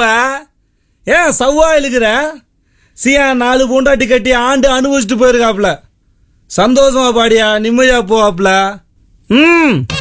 ஏன் சவ்வா இழுக்கிற? சியா 4 பூண்டாட்டி கட்டி ஆண்டு அனுபவிச்சுட்டு போயிருக்காப்ல. சந்தோஷமா பாடியா, நிம்மதியா போவாப்ல.